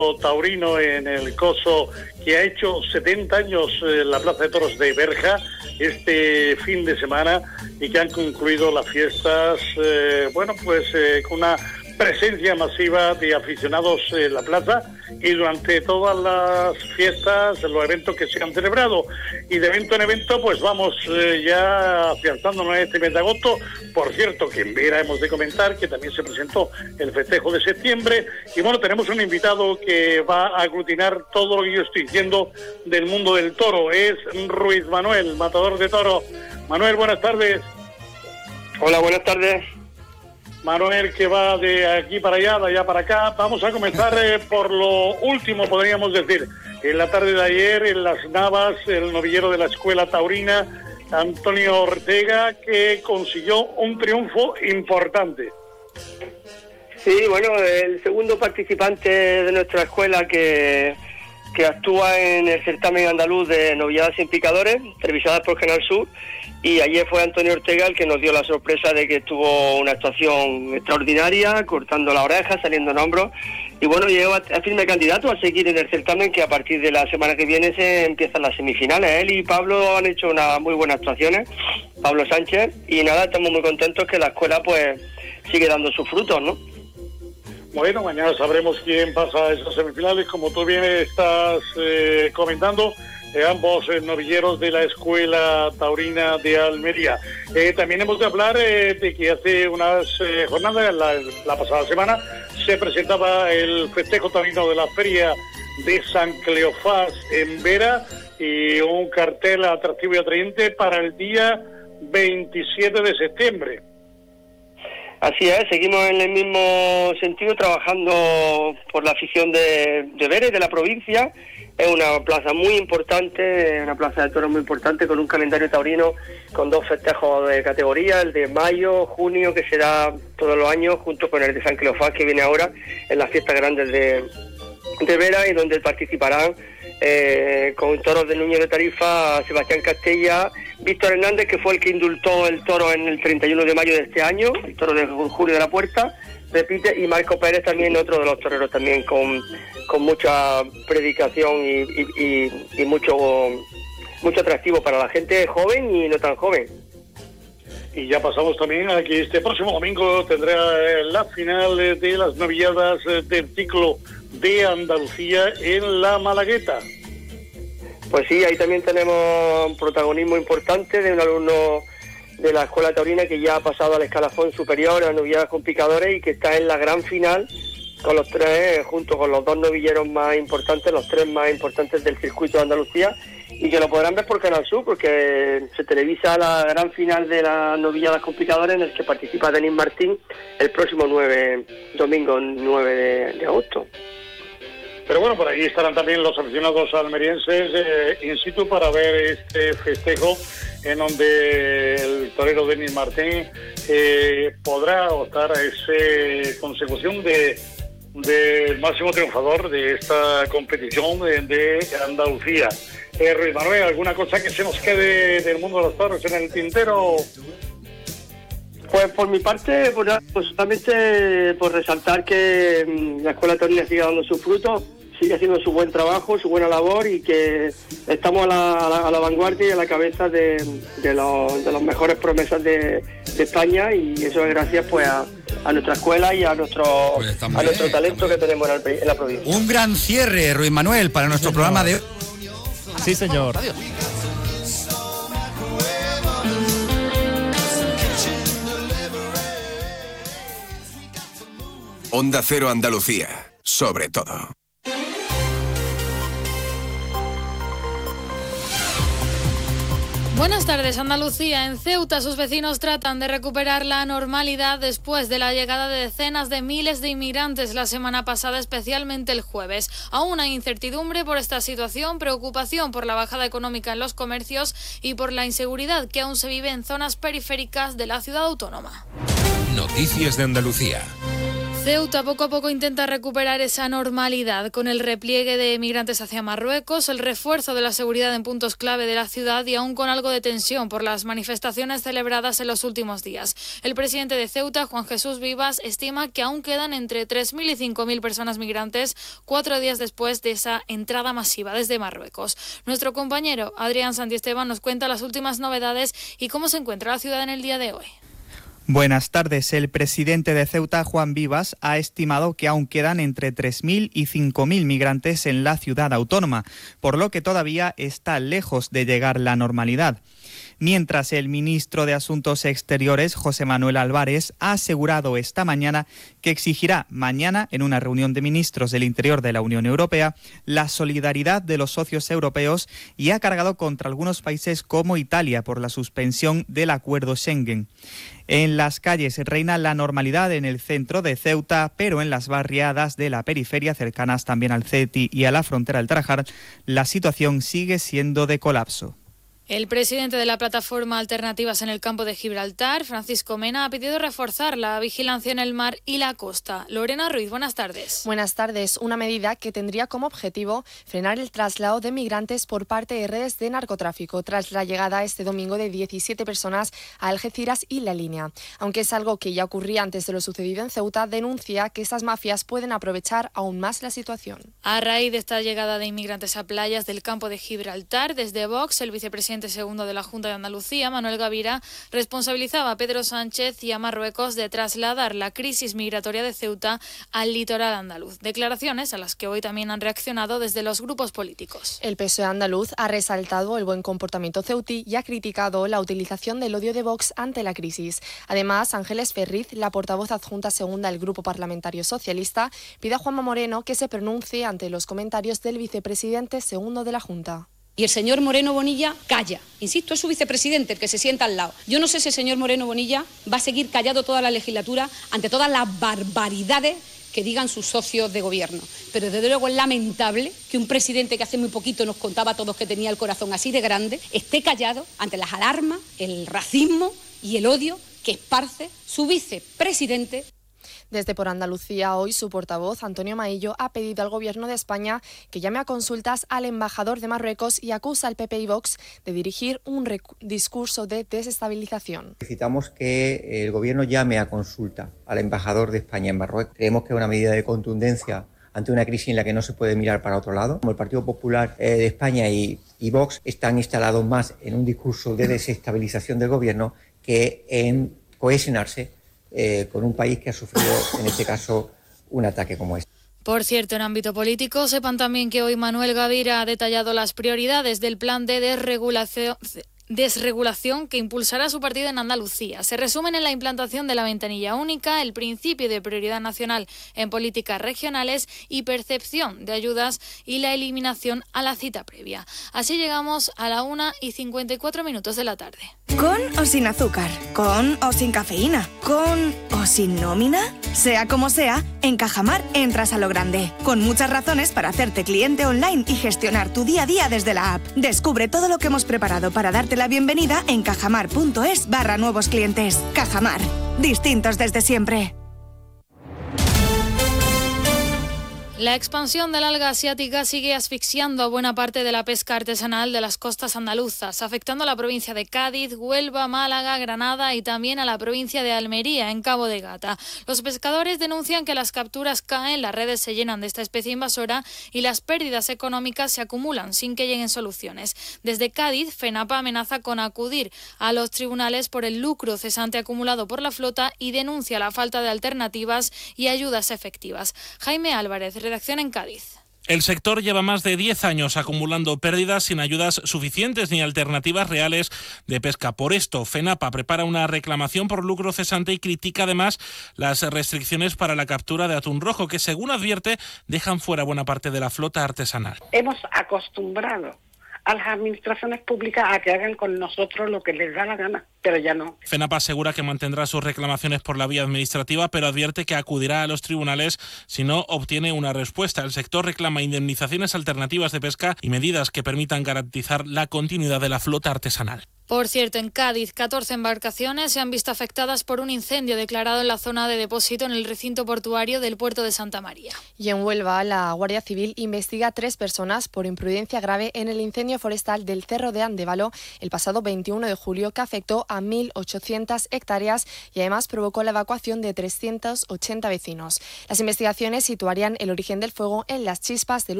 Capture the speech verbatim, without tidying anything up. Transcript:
taurino en el Coso, que ha hecho setenta años en la Plaza de Toros de Berja este fin de semana y que han concluido las fiestas, eh, bueno, pues eh, con una presencia masiva de aficionados en la plaza y durante todas las fiestas, los eventos que se han celebrado. Y de evento en evento, pues vamos eh, ya afianzándonos en este mes de agosto. Por cierto, que en Vera hemos de comentar que también se presentó el festejo de septiembre. Y bueno, tenemos un invitado que va a aglutinar todo lo que yo estoy diciendo del mundo del toro. Es Ruiz Manuel, matador de toro. Manuel, buenas tardes. Hola, buenas tardes. Manuel, que va de aquí para allá, de allá para acá. Vamos a comenzar eh, por lo último, podríamos decir. En la tarde de ayer, en Las Navas, el novillero de la Escuela Taurina, Antonio Ortega, que consiguió un triunfo importante. Sí, bueno, el segundo participante de nuestra escuela que, que actúa en el certamen andaluz de novilladas sin picadores, televisadas por Canal Sur. Y ayer fue Antonio Ortega el que nos dio la sorpresa de que tuvo una actuación extraordinaria, cortando la oreja, saliendo en hombros. Y bueno, llegó a, a firme candidato a seguir en el certamen, que a partir de la semana que viene se empiezan las semifinales. Él y Pablo han hecho unas muy buenas actuaciones, Pablo Sánchez. Y nada, estamos muy contentos que la escuela pues sigue dando sus frutos, ¿no? Bueno, mañana sabremos quién pasa a esas semifinales, como tú bien estás eh, comentando. Eh, ambos eh, novilleros de la Escuela Taurina de Almería. Eh, también hemos de hablar eh, de que hace unas eh, jornadas, la, la pasada semana, se presentaba el festejo taurino de la Feria de San Cleofás en Vera y un cartel atractivo y atrayente para el día veintisiete de septiembre. Así es, seguimos en el mismo sentido, trabajando por la afición de, de Vera y de la provincia. Es una plaza muy importante, una plaza de toros muy importante, con un calendario taurino con dos festejos de categoría, el de mayo, junio, que será todos los años, junto con el de San Cleofás, que viene ahora en las fiestas grandes de, de Vera, y donde participarán eh, con toros de Núñez de Tarifa, Sebastián Castella, Víctor Hernández, que fue el que indultó el toro en el treinta y uno de mayo de este año, el toro de Julio de la Puerta, repite, y Marco Pérez también, otro de los toreros también con, con mucha predicación y, y, y, y mucho mucho atractivo para la gente joven y no tan joven. Y ya pasamos también a que este próximo domingo tendrá la final de las novilladas del ciclo de Andalucía en la Malagueta. Pues sí, ahí también tenemos un protagonismo importante de un alumno de la Escuela Taurina que ya ha pasado al escalafón superior a novilladas con picadores y que está en la gran final con los tres, junto con los dos novilleros más importantes, los tres más importantes del circuito de Andalucía, y que lo podrán ver por Canal Sur, porque se televisa la gran final de las novilladas con picadores, en el que participa Denis Martín el próximo nueve, domingo nueve de, de agosto. Pero bueno, por ahí estarán también los aficionados almerienses eh, in situ para ver este festejo, en donde el torero Denis Martín eh, podrá optar a esa consecución de del máximo triunfador de esta competición de, de Andalucía. Eh, Ruiz Manuel, ¿alguna cosa que se nos quede del mundo de los toros en el tintero? Pues por mi parte, pues, pues solamente por resaltar que mmm, la Escuela Taurina sigue dando sus frutos, sigue haciendo su buen trabajo, su buena labor, y que estamos a la, a la, a la vanguardia y a la cabeza de, de, los, de las mejores promesas de, de España, y eso es gracias pues a, a nuestra escuela y a nuestro pues a bien, nuestro talento que tenemos en, el, en la provincia. Un gran cierre, Ruiz Manuel, para nuestro sí, programa de hoy. Sí, señor. Adiós. Onda Cero Andalucía, sobre todo. Buenas tardes, Andalucía. En Ceuta, sus vecinos tratan de recuperar la normalidad después de la llegada de decenas de miles de inmigrantes la semana pasada, especialmente el jueves. Aún hay incertidumbre por esta situación, preocupación por la bajada económica en los comercios y por la inseguridad que aún se vive en zonas periféricas de la ciudad autónoma. Noticias de Andalucía. Ceuta poco a poco intenta recuperar esa normalidad con el repliegue de migrantes hacia Marruecos, el refuerzo de la seguridad en puntos clave de la ciudad y aún con algo de tensión por las manifestaciones celebradas en los últimos días. El presidente de Ceuta, Juan Jesús Vivas, estima que aún quedan entre tres mil y cinco mil personas migrantes cuatro días después de esa entrada masiva desde Marruecos. Nuestro compañero Adrián Santiesteban nos cuenta las últimas novedades y cómo se encuentra la ciudad en el día de hoy. Buenas tardes. El presidente de Ceuta, Juan Vivas, ha estimado que aún quedan entre tres mil y cinco mil migrantes en la ciudad autónoma, por lo que todavía está lejos de llegar la normalidad. Mientras, el ministro de Asuntos Exteriores, José Manuel Álvarez, ha asegurado esta mañana que exigirá mañana, en una reunión de ministros del Interior de la Unión Europea, la solidaridad de los socios europeos y ha cargado contra algunos países como Italia por la suspensión del acuerdo Schengen. En las calles reina la normalidad en el centro de Ceuta, pero en las barriadas de la periferia, cercanas también al Ceti y a la frontera del Tarajal, la situación sigue siendo de colapso. El presidente de la plataforma Alternativas en el Campo de Gibraltar, Francisco Mena, ha pedido reforzar la vigilancia en el mar y la costa. Lorena Ruiz, buenas tardes. Buenas tardes. Una medida que tendría como objetivo frenar el traslado de migrantes por parte de redes de narcotráfico tras la llegada este domingo de diecisiete personas a Algeciras y La Línea. Aunque es algo que ya ocurría antes de lo sucedido en Ceuta, denuncia que estas mafias pueden aprovechar aún más la situación. A raíz de esta llegada de inmigrantes a playas del Campo de Gibraltar, desde Vox, el vicepresidente segundo de la Junta de Andalucía, Manuel Gavira, responsabilizaba a Pedro Sánchez y a Marruecos de trasladar la crisis migratoria de Ceuta al litoral andaluz. Declaraciones a las que hoy también han reaccionado desde los grupos políticos. El P S O E andaluz ha resaltado el buen comportamiento ceutí y ha criticado la utilización del odio de Vox ante la crisis. Además, Ángeles Ferriz, la portavoz adjunta segunda del Grupo Parlamentario Socialista, pide a Juanma Moreno que se pronuncie ante los comentarios del vicepresidente segundo de la Junta. Y el señor Moreno Bonilla calla. Insisto, es su vicepresidente el que se sienta al lado. Yo no sé si el señor Moreno Bonilla va a seguir callado toda la legislatura ante todas las barbaridades que digan sus socios de gobierno. Pero desde luego es lamentable que un presidente que hace muy poquito nos contaba a todos que tenía el corazón así de grande, esté callado ante las alarmas, el racismo y el odio que esparce su vicepresidente. Desde Por Andalucía, hoy su portavoz, Antonio Maillo, ha pedido al Gobierno de España que llame a consultas al embajador de Marruecos y acusa al P P y Vox de dirigir un discurso de desestabilización. Necesitamos que el Gobierno llame a consulta al embajador de España en Marruecos. Creemos que es una medida de contundencia ante una crisis en la que no se puede mirar para otro lado. Como el Partido Popular eh, de España y, y Vox están instalados más en un discurso de desestabilización del Gobierno que en cohesionarse Eh, con un país que ha sufrido, en este caso, un ataque como este. Por cierto, en ámbito político, sepan también que hoy Manuel Gavira ha detallado las prioridades del plan de desregulación, desregulación que impulsará su partido en Andalucía. Se resumen en la implantación de la ventanilla única, el principio de prioridad nacional en políticas regionales y percepción de ayudas y la eliminación a la cita previa. Así llegamos a la una y cincuenta y cuatro minutos de la tarde. ¿Con o sin azúcar? ¿Con o sin cafeína? ¿Con o sin nómina? Sea como sea, en Cajamar entras a lo grande, con muchas razones para hacerte cliente online y gestionar tu día a día desde la app. Descubre todo lo que hemos preparado para darte la bienvenida en cajamar.es barra nuevos clientes. Cajamar, distintos desde siempre. La expansión del alga asiática sigue asfixiando a buena parte de la pesca artesanal de las costas andaluzas, afectando a la provincia de Cádiz, Huelva, Málaga, Granada y también a la provincia de Almería, en Cabo de Gata. Los pescadores denuncian que las capturas caen, las redes se llenan de esta especie invasora y las pérdidas económicas se acumulan sin que lleguen soluciones. Desde Cádiz, FENAPA amenaza con acudir a los tribunales por el lucro cesante acumulado por la flota y denuncia la falta de alternativas y ayudas efectivas. Jaime Álvarez, redacción en Cádiz. El sector lleva más de diez años acumulando pérdidas sin ayudas suficientes ni alternativas reales de pesca. Por esto, FENAPA prepara una reclamación por lucro cesante y critica además las restricciones para la captura de atún rojo, que según advierte dejan fuera buena parte de la flota artesanal. Hemos acostumbrado a las administraciones públicas a que hagan con nosotros lo que les da la gana, pero ya no. FENAPA asegura que mantendrá sus reclamaciones por la vía administrativa, pero advierte que acudirá a los tribunales si no obtiene una respuesta. El sector reclama indemnizaciones alternativas de pesca y medidas que permitan garantizar la continuidad de la flota artesanal. Por cierto, en Cádiz, catorce embarcaciones se han visto afectadas por un incendio declarado en la zona de depósito en el recinto portuario del puerto de Santa María. Y en Huelva, la Guardia Civil investiga a tres personas por imprudencia grave en el incendio forestal del Cerro de Andévalo el pasado veintiuno de julio, que afectó a mil ochocientas hectáreas y además provocó la evacuación de trescientos ochenta vecinos. Las investigaciones situarían el origen del fuego en las chispas del